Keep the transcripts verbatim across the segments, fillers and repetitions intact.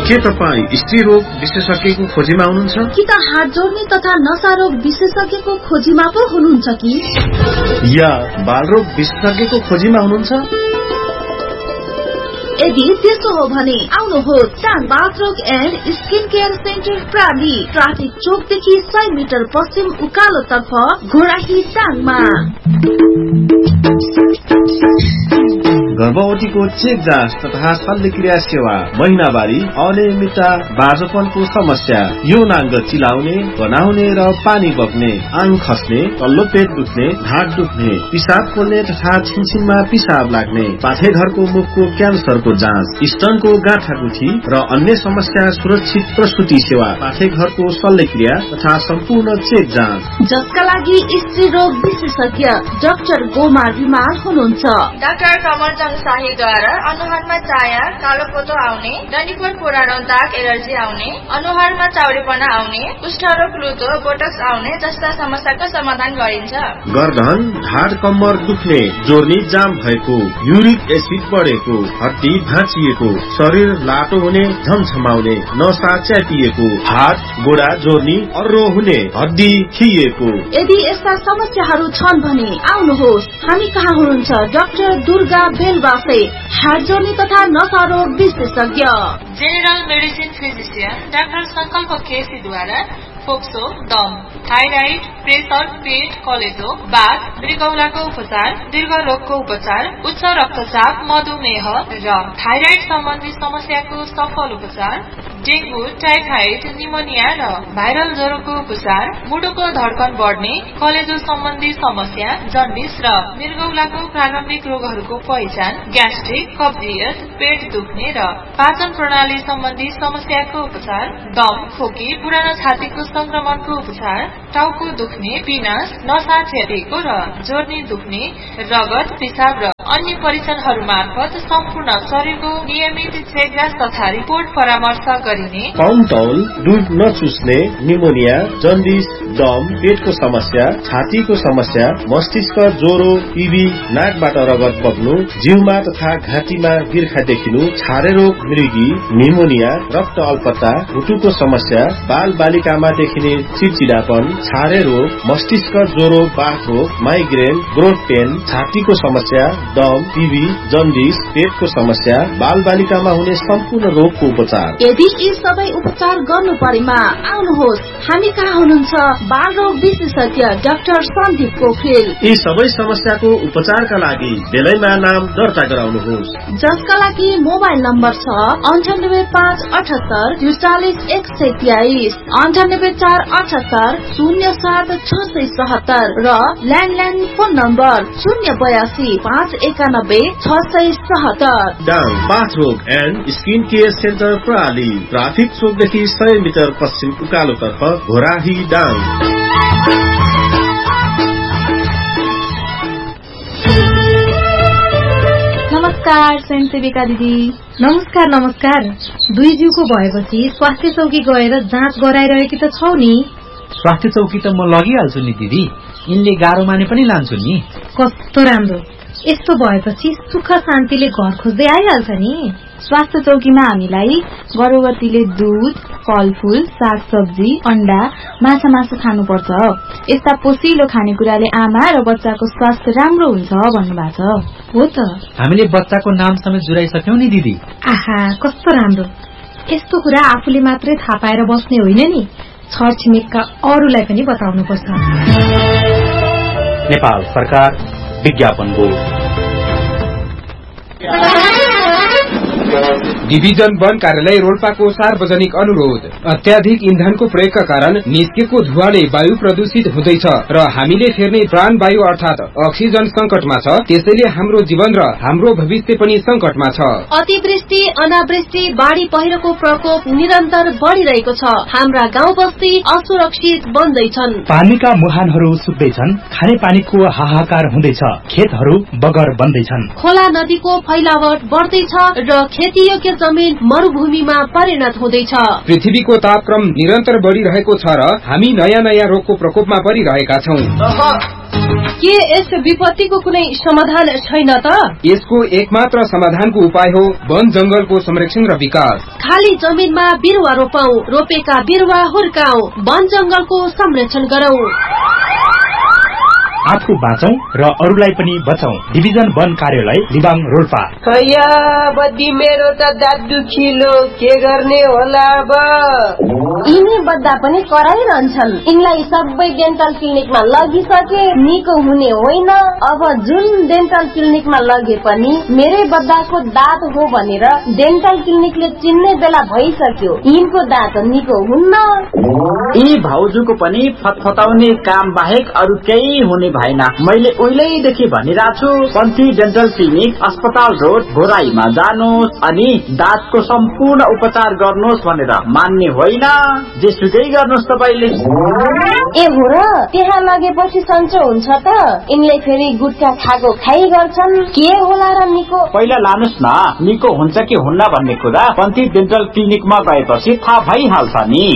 के तपाईँ स्त्री रोग विशेषज्ञको खोजीमा हुनुहुन्छ कि त हात जोड्ने तथा नसा रोग विशेषज्ञको खोजीमा पो हुनुहुन्छ कि या बालरोग विशेषज्ञको खोजीमा हुनुहुन्छ? यदि त्यसो हो भने आउनुहोस् टाङ बाथरोग and skin care centre प्राली, traffic चोकदेखि सय मिटर पश्चिम उकालो तर्फ घोराही टाङमा। गर्भवतीको चेक जाँच तथा शल्यक्रिया सेवा, महिनावारी, अनियमितता, बाँझोपनको समस्या, यौनाङ्ग चिलाउने, गनाउने र पानी बग्ने, आङ खस्ने, तल्लो पेट दुख्ने, ढाड दुख्ने, पिसाब पोल्ने तथा छिनछिनमा पिसाब लाग्ने, पाठेघरको मुखको क्यान्सरको जाँच, स्तनको गाँठागुठी र अन्य समस्या सुरक्षित प्रसुति सेवा, पाठेघरको शल्यक्रिया तथा सम्पूर्ण चेक जाँच, जसका लागि स्त्री रोग विशेषज्ञ डाक्टर गोमार बिमार हुनुहुन्छ। डाक्टर कमल शाहीद्वारा अनुहारमा चाया, कालो पोतो आउने, डन्डीकोट पुरानो दाग एलर्जी आउने, अनुहारमा चाउरीपना आउने, कुष्ठरोग, लुतो, बोटक्स आउने जस्ता समस्याको समाधान गरिन्छ। गर्दन, ढाड, कम्मर दुख्ने, जोर्नी जाम भएको, युरिक एसिड बढेको, हड्डी भाँचिएको, शरीर लाटो हुने, झमझमाउने, नसा च्यातिएको, हात गोडा जोर्नी अर्रो हुने, हड्डी खिएको। यदि यस्ता समस्याहरू छन् भने आउनुहोस्, हामी कहाँ हुनुहुन्छ डाक्टर दुर्गा बेलवासे, हात जोड्ने तथा नसा रोग विशेषज्ञ। जेनरल मेडिसिन फिजिशियन डाक्टर संकल्प केसीद्वारा फोक्सो, दम, थाइराइड, प्रेसर, पेट, कलेजो, बाथ, मृगौलाको उपचार, दीर्घ रोगको उपचार, उच्च रक्तचाप, मधुमेह र थाइराइड सम्बन्धी समस्याको सफल उपचार, डेंगू, टाइफाइड, निमोनिया र भाइरल ज्वरोको उपचार, मुटुको धड्कन बढ्ने, कलेजो सम्बन्धी समस्या, जन्डिस र मृगौलाको प्रारम्भिक रोगहरूको पहिचान, ग्यास्ट्रिक, कब्जियत, पेट दुख्ने र पाचन प्रणाली सम्बन्धी समस्याको उपचार, दम, खोकी, पुरानो छातीको संक्रमणको उपचार, टाउको दुख्ने, पिनास, नसा च्यातिएको र जोर्नी दुख्ने, रगत, पिसाब र अन्य परीक्षणहरू मार्फत सम्पूर्ण शरीरको नियमित चेकजाँच तथा रिपोर्ट परामर्श गरिने। पाउन्टौल, दुध नचुस्ने, निमोनिया, जन्डिस, दम, पेटको समस्या, छातीको समस्या, मस्तिष्क ज्वरो, टिबी, नाकबाट रगत बग्नु, जिउमा तथा घाँटीमा बिर्खा देखिनु, छारे रोग, मृगी, निमोनिया, रक्त अल्पत्ता, मुटुको समस्या, बाल बालिकामा देखिने चिडचिडापन, छारे रोग, मस्तिष्क ज्वरो, बाथ रोग, माइग्रेन, ग्रोथ पेन, छातीको समस्या, दम, टिबी, जन्डिस, पेटको समस्या, बाल बालिकामा हुने सम्पूर्ण रोगको उपचार। यदि यी सबै उपचार गर्नु परेमा आउनुहोस्, हामी कहाँ हुनुहुन्छ बाल रोग विशेषज्ञ डाक्टर सन्दीप पोखरेल। यी सबै समस्याको उपचारका लागि बेलैमा नाम दर्ता गराउनुहोस्, जसका लागि मोबाइल नम्बर छ अन्ठानब्बे पाँच अठहत्तर त्रिचालिस एक सय तेइस, अन्ठानब्बे चार अठहत्तर शून्य सात छ सय सतहत्तर र ल्यान्डलाइन फोन नम्बर शून्य बयासी पाँच एकानब्बे छ सय सतहत्तर। डाङ बाथरोग and skin care centre प्राली, traffic चोकदेखि सय मिटर पश्चिम उकालो तर्फ घोराही डाङ। नमस्कार स्वयंसेविका दिदी। नमस्कार नमस्कार। दुई जिउको भएपछि स्वास्थ्य चौकी गएर जाँच गराइरहेकी त छौ नि? स्वास्थ्य चौकी त म लगिहाल्छु नि दिदी, यिनले गाह्रो माने पनि लान्छु नि। कस्तो राम्रो, यस्तो भएपछि सुख शान्तिले घर खोज्दै आइहाल्छ नि। स्वास्थ्य चौकीमा हामीलाई गर्भवतीले दूध, फलफूल, सागसब्जी, अण्डा, माछा मासु खानुपर्छ। यस्ता पोषिलो खानेकुराले आमा र बच्चाको स्वास्थ्य राम्रो हुन्छ भन्नुभएको छ। हो त, हामीले बच्चाको नाम समेत जुराइसक्यौं नि दिदी। आहा कस्तो राम्रो। यस्तो कुरा आफूले मात्रै थाहा पाएर बस्ने होइन नि, छरछिमेकका अरूलाई पनि बताउनुपर्छ। नेपाल सरकार विज्ञापन बोर्ड। डिभिजन वन कार्यालय रोल्पाको सार्वजनिक अनुरोध। अत्याधिक इन्धनको प्रयोगका कारण निस्केको धुवाले वायु प्रदूषित हुँदैछ र हामीले फेर्ने प्राणवायु अर्थात अक्सिजन संकटमा छ। त्यसैले हाम्रो जीवन र हाम्रो भविष्य पनि संकटमा छ। अतिवृष्टि, अनावृष्टि, बाढ़ी पहिरोको प्रकोप निरन्तर बढ़िरहेको छ। हाम्रा गाउँ बस्ती असुरक्षित बन्दैछन्। पानीका मुहानहरू सुक्दैछन्, खाने पानीको हाहाकार हुँदैछ, खेतहरू बगर बन्दैछन्, खोला नदीको फैलावट बढ्दैछ र खेती योग्य जमिन मरुभूमिमा परिणत हुँदैछ। पृथ्वीको तापक्रम निरन्तर बढ़िरहेको छ र हामी नयाँ नयाँ रोगको प्रकोपमा परिरहेका छौं। के यस विपत्तिको कुनै समाधान छैन त? यसको एकमात्र समाधानको उपाय हो वन जंगलको संरक्षण र विकास। खाली जमिनमा बिरुवा रोपौं, रोपेका बिरुवा हुर्काऊ, वन जंगलको संरक्षण गरौं। आफू बाँचौं र अरूलाई पनि बचाऊ। डिभिजन वन कार्यालय लिबाङ रोल्पा। हैया बद्दी मेरो त दाँत दुखिलो, के गर्ने होला अब? यिनी बद्दा पनि कराइरहन्छन्। यिनलाई सबै डेन्टल क्लिनिकमा लगिसके निको हुने होइन। अब जुन डेन्टल क्लिनिकमा लगे पनि मेरै बद्दाको दाँत हो भनेर डेन्टल क्लिनिकले चिन्ने बेला भइसक्यो। यिनको दाँत निको हुन्न। यी भाउजूको पनि फतफताउने काम बाहेक अरू केही हुने भएन। मैले उहिलेदेखि भनिरहेको छु, पन्थी डेन्टल क्लिनिक अस्पताल रोड घोराईमा जानुहोस् अनि दाँतको सम्पूर्ण उपचार गर्नुहोस् भनेर मान्ने होइन। जेसुकै गर्नुहोस् तपाईले। ए हो र, त्यहाँ लगेपछि सन्चो हुन्छ त? यिनले फेरि गुटखा खाएको खाइ गर्छन्, के होला र निको? पहिला लानुहोस् न, निको हुन्छ कि हुन्न भन्ने कुरा पन्थी डेन्टल क्लिनिकमा गएपछि थाहा भइहाल्छ नि।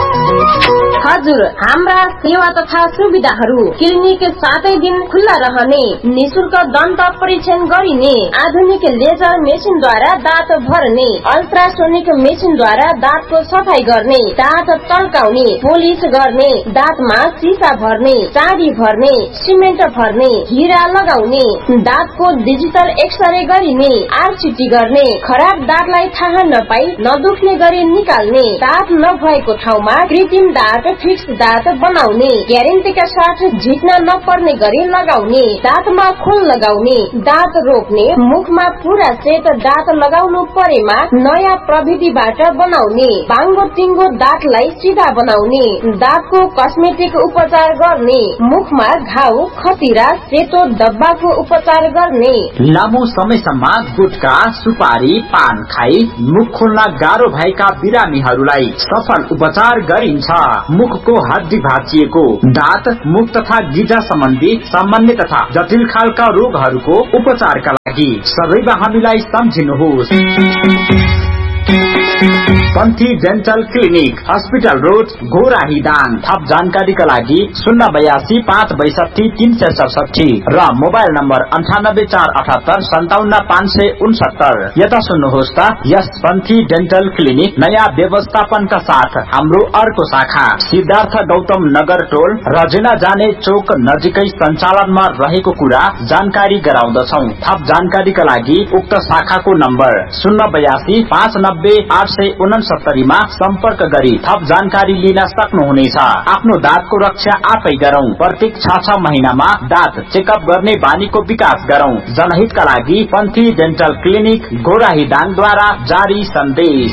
हजुर, हाम्रा सेवा तथा सुविधाहरू क्लिनिक सातै दिन खुल्ला रहने, निशुल्क दन्त परीक्षण गरिने, आधुनिक लेजर मेसिनद्वारा दाँत भर्ने, अल्ट्रासोनिक मेसिनद्वारा दाँतको सफाई गर्ने, दाँत तर्काउने, पोलिस गर्ने, दाँतमा सिसा भर्ने, चाँदी भर्ने, सिमेन्ट भर्ने, हिरा लगाउने, दाँतको डिजिटल एक्सरे गरिने, आरसिटी गर्ने, खराब दाँतलाई थाहा नपाई नदुख्ने गरी निकाल्ने, दाँत नभएको ठाउँमा कृत्रिम दाँत फिक्स दाँत बनाउने, ग्यारेन्टीका साथ झिट्न नपर्ने गरी लगाउने, दाँतमा खोल लगाउने, दाँत रोप्ने, मुखमा पूरा सेट दाँत लगाउनु परेमा नयाँ प्रविधिबाट बनाउने, बाङ्गो टिङ्गो दाँतलाई सिधा बनाउने, दाँतको कस्मेटिक उपचार गर्ने, मुखमा घाउ खतिरा सेतो डब्बाको उपचार गर्ने। लामो समयसम्म गुटखा सुपारी पान खाई मुख खोल्न गाह्रो भएका बिरामीहरूलाई सफल उपचार गरिन्छ। मुखको हड्डी भाँचिएको, दाँत मुख तथा गिजा सम्बन्धी सामान्य तथा जटिल खालका रोगहरूको उपचारका लागि सबैमा हामीलाई सम्झिनुहोस्। पन्थी dental clinic hospital road गोराही Dang. थप जानकारीका लागि शून्य बयासी पाँच बैसठी तीन सय सडसठी र मोबाइल नम्बर अन्ठानब्बे चार अठहत्तर सन्ताउन्न पाँच सय उनसत्तर। यता सुन्नुहोस् त, यस पन्थी डेन्टल क्लिनिक नयाँ व्यवस्थापनका साथ हाम्रो अर्को शाखा सिद्धार्थ गौतम नगर टोल रजेना जाने चोक नजिकै सञ्चालनमा रहेको कुरा जानकारी गराउँदछौ। थप जानकारीका लागि उक्त शाखाको नम्बर शून्य बयासी पाँच नब्बे आठ सय उनसत्तरीमा सम्पर्क गरी थप जानकारी लिन सक्नुहुनेछ। आफ्नो दाँतको रक्षा आफै गरौं। प्रत्येक छ छ महिनामा दाँत चेकअप गर्ने बानीको विकास गरौं। जनहितका लागि पन्थी डेन्टल क्लिनिक गोराही दाङद्वारा जारी सन्देश।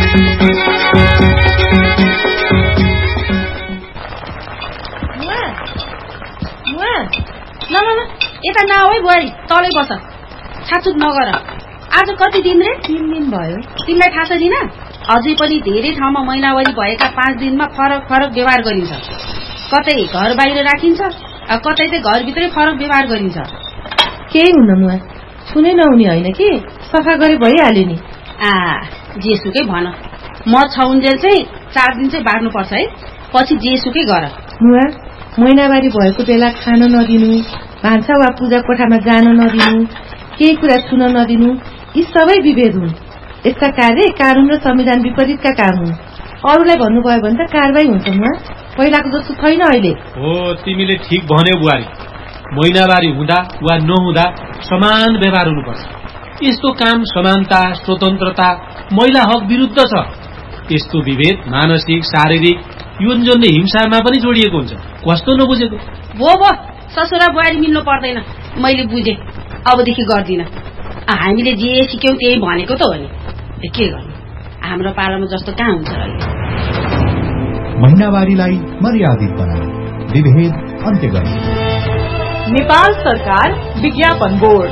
यता नआऊ है बुहारी, तलै बस, छाचुक नगर। आज कति दिन रे? तीन दिन भयो। तिमीलाई थाहा छ दिना? अझै पनि धेरै ठाउँमा महिनावारी भएका पाँच दिनमा फरक फरक व्यवहार गरिन्छ। कतै घर बाहिर राखिन्छ, कतै चाहिँ घरभित्रै फरक व्यवहार गरिन्छ। केही हुन्न मुआ, छुनै नहुने होइन कि, सफा गरे भइहाल्यो नि। आ जेसुकै भन, म छौन्जेल चाहिँ चार दिन चाहिँ बार्नु पर्छ है, पछि जेसुकै गर। मुआ, महिनावारी भएको बेला खान नदिनु, भान्सा वा पूजा कोठामा जान नदिनु, केही कुरा छुन नदिनु, यी सबै विभेद हुन्। यस्ता कार्य कानून र संविधान विपरीतका काम हुन्। अरूलाई भन्नुभयो भने त कारवाही हुन्छ। मुआ, पहिलाको जस्तो छैन अहिले। हो, तिमीले ठिक भन्यौ बुहारी। महिनावारी हुँदा वा नहुँदा समान व्यवहार हुनुपर्छ। यस्तो काम समानता स्वतन्त्रता महिला हक विरुद्ध छ। यस्तो विभेद मानसिक शारीरिक यौनजन्य हिंसामा पनि जोडिएको हुन्छ। कस्तो नबुझेको? भो भो, ससुरा बुहारी मिल्नु पर्दैन। मैले बुझे, अबदेखि गर्दिन। हामीले जे सिक्यौं त्यही भनेको त हो नि, के गर्नु, हाम्रो पालामा जस्तो कहाँ हुन्छ र। महिनावारीलाई मर्यादित बनाऊ, विभेद अन्त्य गर्नु। नेपाल सरकार विज्ञापन बोर्ड।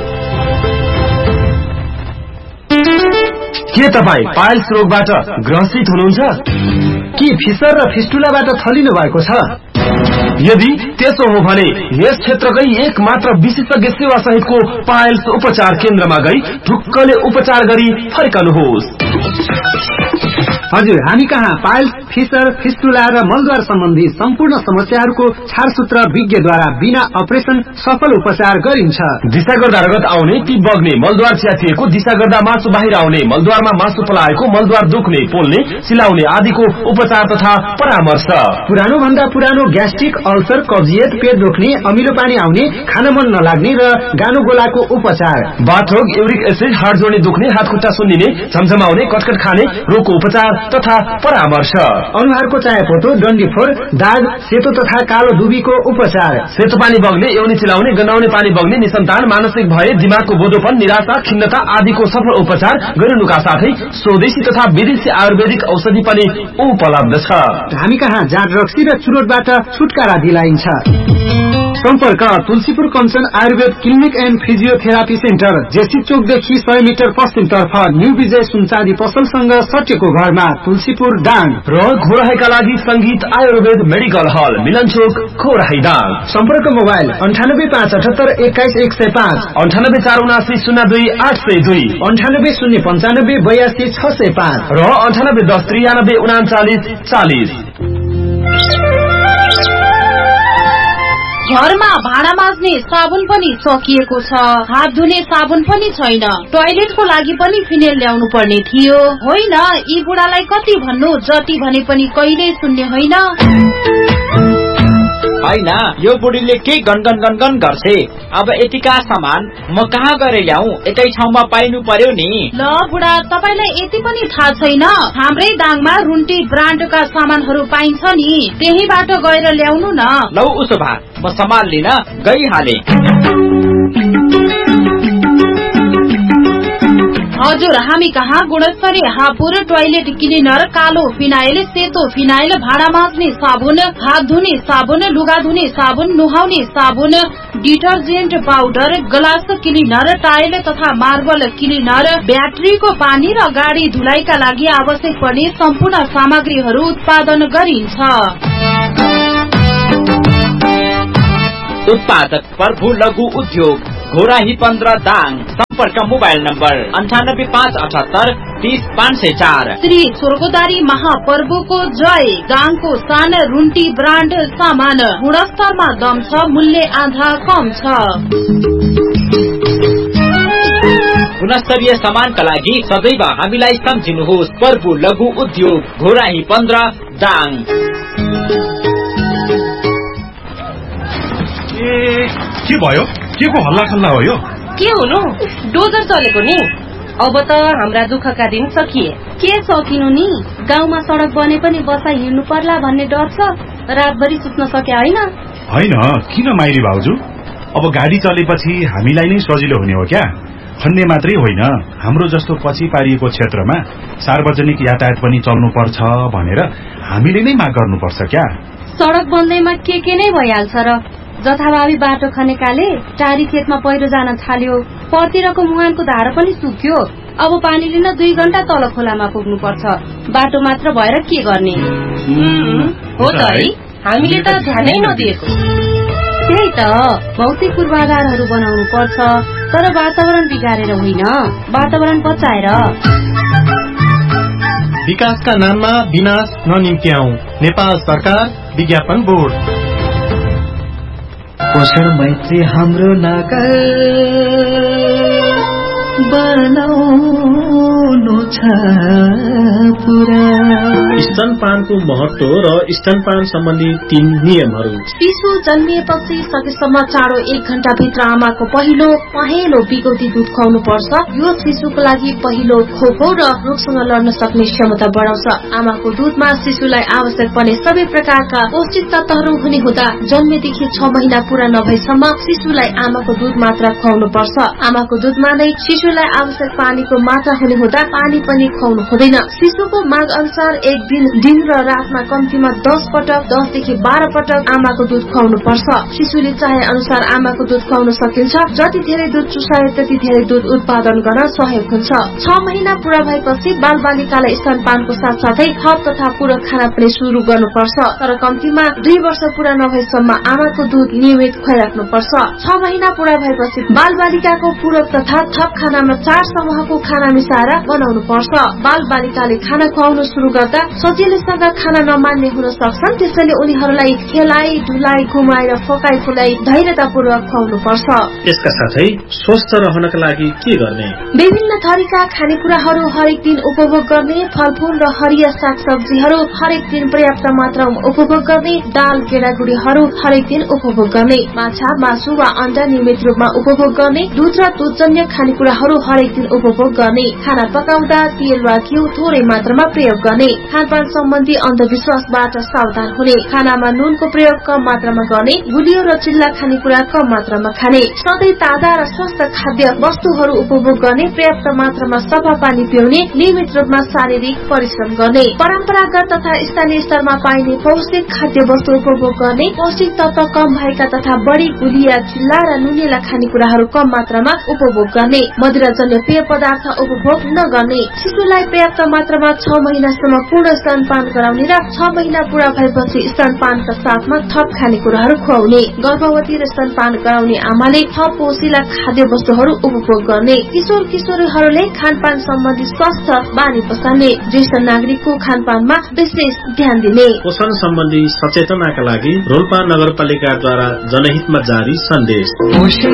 के तपाईँ पाइल्स रोगबाट ग्रसित हुनुहुन्छ कि फिसर र फिस्टुलाबाट थलिनु भएको छ? यदि त्यसो हो भने यस क्षेत्रकै एक मात्र विशेषज्ञ सेवा सहितको पाइल्स उपचार केन्द्रमा गई ढुक्कले उपचार गरी फर्कनुहोस्। हजुर, हामी कहाँ पाइल्स, फिसर, फिस्टुला र मलद्वार सम्बन्धी सम्पूर्ण समस्याहरूको छारसूत्र विज्ञद्वारा बिना अपरेसन सफल उपचार गरिन्छ। दिशा गर्दा रगत आउने, ती बग्ने, मलद्वार च्यातिएको, दिशा गर्दा मासु बाहिर आउने, मलद्वारमा मासु पलाएको, मलद्वार दुख्ने, पोल्ने, सिलाउने आदिको उपचार तथा परामर्श। पुरानो भन्दा पुरानो ग्यास्ट्रिक, अल्सर, कब्जियत, पेट दुख्ने, अमिलो पानी आउने, खान मन नलाग्ने र गानो गोलाको उपचार। बाथरोग, युरिक एसिड, हाड जोड्ने दुख्ने, हात खुट्टा सुन्निने, झमझमाउने, कटकट खाने रोगको उपचार तथा परामर्श। अनुहारको चायापोतो, डन्डीफोर, दाग, सेतो तथा कालो दुबीको उपचार। सेतो पानी बग्ने, एउनी चिलाउने, गन्हाउने पानी बग्ने, निसन्तान, मानसिक भय, दिमागको बोधोपन, निराशा, खिन्नता आदिको सफल उपचार गरिनुका साथै स्वदेशी तथा विदेशी आयुर्वेदिक औषधि पनि उपलब्ध छ। हामी कहाँ जाँड रक्सी र चुरोटबाट छुटकारा दिलाइन्छ। सम्पर्क Tulsipur Kanchan Ayurveda clinic and physiotherapy centre, JC चोकदेखि सय मिटर पश्चिमतर्फ न्यू विजय सुनचाँदी पसलसँग सटेको घरमा, तुलसीपुर दाङ। र घोराहीका लागि संगीत आयुर्वेद मेडिकल हल, मिलन चोक, घोराही दाङ। सम्पर्क मोबाइल अन्ठानब्बे पाँच अठहत्तर एक्काइस एक सय पाँच, अन्ठानब्बे चार उनासी शून्य दुई आठ सय दुई, अन्ठानब्बे शून्य पञ्चानब्बे बयासी छ सय पाँच र अन्ठानब्बे दस त्रियानब्बे उनाचालिस चालिस। घरमा भाँडा माझ्ने साबुन पनि सकिएको छ, हात धुने साबुन पनि छैन, टोयलेटको लागि पनि फिनेल ल्याउनु पर्ने थियो। होइन, यी बुढालाई कति भन्नु, जति भने पनि कहिल्यै सुन्ने होइन। होइन, यो बुढीले के गनगन गनगन गर्छे। अब यतिका सामान म कहाँ गएर ल्याऊ, एकै ठाउँमा पाइनु पर्यो नि। ल बुढा, तपाईलाई यति पनि थाहा छैन, हाम्रै दाङमा रुन्टी ब्रान्डका सामानहरू पाइन्छ नि, त्यहीबाट गएर ल्याउनु न। लौ उसो भए म सामान लिन गइहाले। हजुर, हामी कहाँ गुणस्तरीय हापुर टोयलेट क्लिनर, कालो फिनाइल, सेतो फिनाइल, भाँडा माझ्ने साबुन, हात धुने साबुन, लुगा धुने साबुन, नुहाउने साबुन, detergent powder, glass cleaner, tile तथा मार्बल क्लिनर, ब्याट्रीको पानी र गाडी धुलाइका लागि आवश्यक पर्ने सम्पूर्ण सामग्रीहरू उत्पादन गरिन्छ। उत्पादक प्रभु लघु उद्योग, घोराही पन्ध्र दाङ। सम्पर्क मोबाइल नम्बर अन्ठानब्बे पाँच अठहत्तर तीस पाँच सय चार। श्री स्वर्गदारी महाप्रभुको जय, दाङको सान रुन्टी ब्रान्ड सामान, गुणस्तरमा दम छ, मूल्य आधा कम छ। गुणस्तरीय सामानका लागि सदैव हामीलाई सम्झिनुहोस्। प्रभु लघु उद्योग, घोराही पन्ध्र दाङ। के भयो? के को हल्ला खल्ला हो यो? के हुनु, डोजर चलेको नि। अब त हाम्रा दुःखका दिन सकिए। के सकिनु नि, गाउँमा सडक बने पनि बसा हिँड्नु पर्ला भन्ने डर छ। रातभरि सुत्न सके होइन? होइन, किन माइली भाउजू, अब गाडी चलेपछि हामीलाई नै सजिलो हुने हो क्या? खन्ने मात्रै होइन, हाम्रो जस्तो पछि पारिएको क्षेत्रमा सार्वजनिक यातायात पनि चल्नु पर्छ भनेर हामीले नै माग गर्नुपर्छ क्या? सडक बन्दैमा के के नै भइहाल्छ र। जथाभावी बाटो खनेकाले टारी खेतमा पहिरो जान थाल्यो, परतिरको मुहानको धारा पनि सुक्यो। अब पानी लिन दुई घण्टा तल खोलामा पुग्नु पर्छ। बाटो मात्र भएर के गर्ने? हो त है, हामीले त ध्यानै नदिएको। त्यही त, भौतिक पूर्वाधारहरू बनाउनु पर्छ, तर वातावरण बिगारेर होइन, वातावरण बचाएर। विकासका नाममा विनाश ननिम्त्याऊ। नेपाल सरकार, विज्ञापन बोर्ड। पोषण मैत्री हाम्रो नागल बनाउनु छ पुरा। स्तनपानको महत्व र स्तनपान सम्बन्धी तीन नियमहरू। शिशु जन्मिएपछि सकेसम्म चाँडो एक घण्टा भित्र आमाको पहिलो पहेँलो बिगौती दूध खुवाउनु पर्छ। यो शिशुको लागि पहिलो खोपो र रोगसँग लड्न सक्ने क्षमता बढाउँछ। आमाको दूधमा शिशुलाई आवश्यक पर्ने सबै प्रकारका पौष्टिक तत्वहरू हुने हुँदा जन्मेदेखि छ महिना पूरा नभएसम्म शिशुलाई आमाको दूध मात्र खुवाउनु पर्छ। आमाको दूधमा नै शिशुलाई आवश्यक पानीको मात्रा हुने हुँदा पानी पनि खुवाउनु हुँदैन। शिशुको माग अनुसार एक दिन दिन र रातमा कम्तीमा दस पटक दसदेखि बाह्र पटक आमाको दूध खुवाउनु पर्छ। शिशुले चाहे अनुसार आमाको दूध खुवाउन सकिन्छ। जति धेरै दूध चुसायो त्यति धेरै दूध उत्पादन गर्न सहयोग हुन्छ। छ महिना पूरा भएपछि बाल बालिकालाई स्तनपानको साथसाथै थप तथा पूरक खाना पनि शुरू गर्नुपर्छ। तर कम्तीमा दुई वर्ष पूरा नभएसम्म आमाको दूध नियमित खुवाइराख्नु पर्छ। छ महिना पूरा भएपछि बाल बालिकाको पूरक तथा थप खानामा चार समूहको खाना मिसाएर बनाउनु पर्छ। बाल बालिकाले खाना खुवाउनु शुरू गर्दा सजिलैसँग खाना नमान्ने हुन सक्छन्। त्यसैले उनीहरूलाई खेलाइ ढुलाइ घुमाएर फकाइ फुलाई धैर्यतापूर्वक खुवाउनु पर्छ। यसका साथै स्वस्थ रहनका लागि के गर्ने? विभिन्न थरीका खानेकुराहरू हरेक दिन उपभोग गर्ने, फलफूल र हरिया सागसब्जीहरू हरेक दिन पर्याप्त मात्रामा उपभोग गर्ने, दाल गेडागुडीहरू हरेक दिन उपभोग गर्ने, माछा मासु वा अण्डा नियमित रूपमा उपभोग गर्ने, दूध र दूधजन्य खानेकुराहरू हरेक दिन उपभोग गर्ने, खाना पकाउँदा तेल वा घिउ थोरै मात्रामा प्रयोग गर्ने, खानपान सम्बन्धी अन्धविश्वासबाट सावधान हुने, खानामा नुनको प्रयोग कम मात्रामा गर्ने, गुलियो र चिल्ला खानेकुरा कम मात्रामा खाने, सधैँ ताजा र स्वस्थ खाद्य वस्तुहरू उपभोग गर्ने, पर्याप्त मात्रामा सफा पानी पिउने, नियमित रूपमा शारीरिक परिश्रम गर्ने, परम्परागत तथा स्थानीय स्तरमा पाइने पौष्टिक खाद्य वस्तु उपभोग गर्ने, पौष्टिक तत्व कम भएका तथा बढी गुलिया चिल्ला र नुनिला खानेकुराहरू कम मात्रामा उपभोग गर्ने, मदिराजन्य पेय पदार्थ उपभोग नगर्ने, शिशुलाई पर्याप्त मात्रामा छ महिनासम्म पूर्ण स्तनपान गराउने र छ महिना पूरा भएपछि स्तनपानका साथमा थप खानेकुराहरू खुवाउने, गर्भवती र स्तनपान गराउने आमाले थप पोषिला खाद्य वस्तुहरू उपभोग गर्ने, किशोर किशोरीहरूले खानपान सम्बन्धी स्वस्थ बानी बसाल्ने, ज्येष्ठ नागरिकको खानपानमा विशेष ध्यान दिने। पोषण सम्बन्धी सचेतनाका लागि रोल्पा नगरपालिकाद्वारा जनहितमा जारी सन्देश। पोषण